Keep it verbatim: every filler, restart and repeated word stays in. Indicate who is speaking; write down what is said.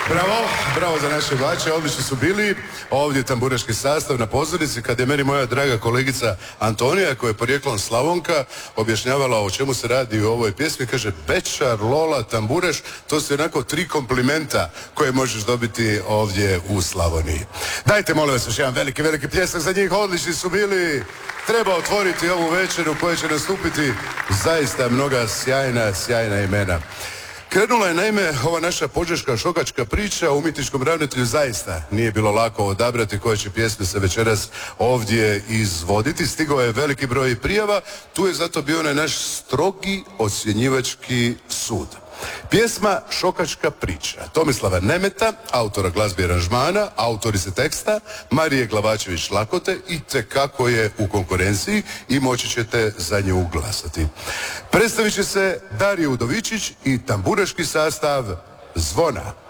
Speaker 1: Bravo, bravo za naše bače, odlični su bili. Ovdje je tamburaški sastav na pozornici, kad je meni moja draga kolegica Antonija, koja je porijeklom Slavonka, objašnjavala o čemu se radi u ovoj pjesmi, kaže Bečar, Lola, tamburaš, to su jednako tri komplimenta koje možeš dobiti ovdje u Slavoniji. Dajte, molim vas, još jedan veliki, veliki pljesak za njih, odlični su bili. Treba otvoriti ovu večeru koja će nastupiti zaista mnoga sjajna, sjajna imena. Krenula je naime ova naša požeška šokačka priča, o umjetničkom ravnatelju zaista nije bilo lako odabrati koje će pjesme se večeras ovdje izvoditi. Stigao je veliki broj prijava, tu je zato bio onaj naš strogi ocjenjivački sud. Pjesma Šokačka priča Tomislava Nemeta, autora glazbe i aranžmana, autorice teksta Marije Glavačević-Lakote i tekako je u konkurenciji i moći ćete za nju glasati. Predstavit će se Darija Udovičić i tamburaški sastav Zvona.